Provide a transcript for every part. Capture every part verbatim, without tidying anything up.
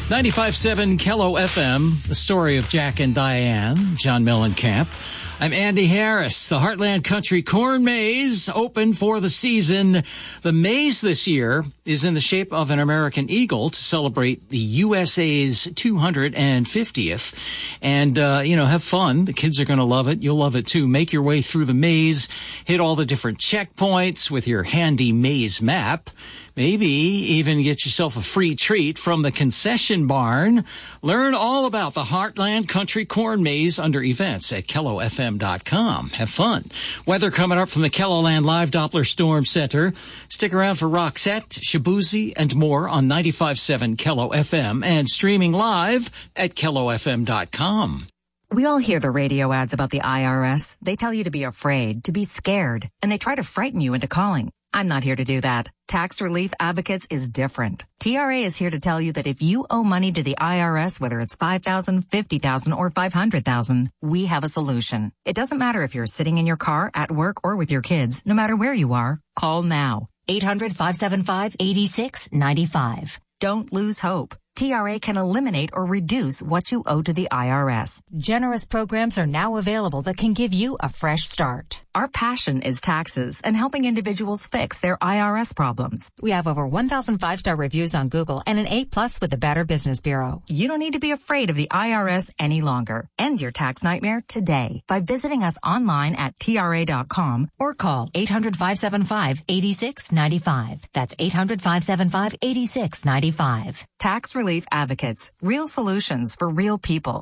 ninety-five point seven Kello F M, the story of Jack and Diane, John Mellencamp. I'm Andy Harris. The Heartland Country Corn Maze open for the season. The maze this year is in the shape of an American eagle to celebrate the U S A's two hundred fiftieth. And, uh, you know, have fun. The kids are going to love it. You'll love it too. Make your way through the maze, hit all the different checkpoints with your handy maze map. Maybe even get yourself a free treat from the concession barn. Learn all about the Heartland Country Corn Maze under events at Kello F M dot com. Have fun. Weather coming up from the KELOLAND Live Doppler Storm Center. Stick around for Roxette, Shabuzi, and more on ninety-five point seven Kello F M and streaming live at Kello F M dot com. We all hear the radio ads about the I R S. They tell you to be afraid, to be scared, and they try to frighten you into calling. I'm not here to do that. Tax Relief Advocates is different. T R A is here to tell you that if you owe money to the I R S, whether it's five thousand dollars, fifty thousand dollars, or five hundred thousand dollars, we have a solution. It doesn't matter if you're sitting in your car, at work, or with your kids. No matter where you are, call now. eight hundred, five seven five, eight six nine five. Don't lose hope. T R A can eliminate or reduce what you owe to the I R S. Generous programs are now available that can give you a fresh start. Our passion is taxes and helping individuals fix their I R S problems. We have over one thousand five-star reviews on Google and an A plus with the Better Business Bureau. You don't need to be afraid of the I R S any longer. End your tax nightmare today by visiting us online at T R A dot com or call eight hundred, five seven five, eight six nine five. That's eight hundred, five seven five, eight six nine five. Tax Relief Advocates. Real solutions for real people.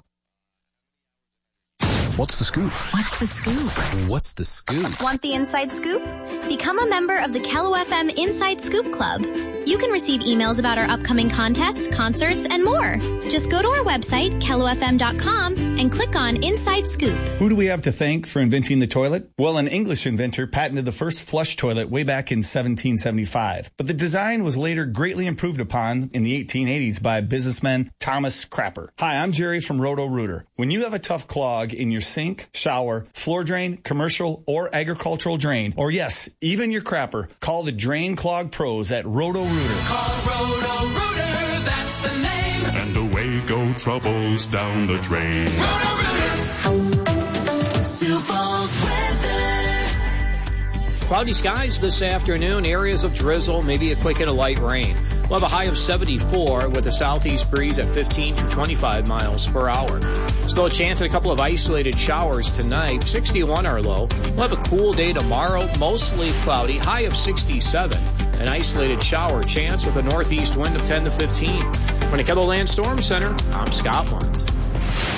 What's the scoop? What's the scoop? What's the scoop? Want the inside scoop? Become a member of the Kello F M Inside Scoop Club. You can receive emails about our upcoming contests, concerts, and more. Just go to our website, Kello F M dot com, and click on Inside Scoop. Who do we have to thank for inventing the toilet? Well, an English inventor patented the first flush toilet way back in seventeen seventy-five. But the design was later greatly improved upon in the eighteen eighties by businessman Thomas Crapper. Hi, I'm Jerry from Roto-Rooter. When you have a tough clog in your sink, shower, floor drain, commercial, or agricultural drain, or yes, even your crapper, call the Drain Clog Pros at Roto-Rooter. Call Roto-Rooter, that's the name. And away go troubles down the drain. Roto-Rooter. Sioux Falls weather. Cloudy skies this afternoon, areas of drizzle, maybe a quick and a light rain. We'll have a high of seventy-four with a southeast breeze at fifteen to twenty-five miles per hour. Still a chance at a couple of isolated showers tonight. sixty-one our low. We'll have a cool day tomorrow, mostly cloudy, high of sixty-seven. An isolated shower chance with a northeast wind of ten to fifteen. From the KELOLAND Storm Center, I'm Scott Lunt.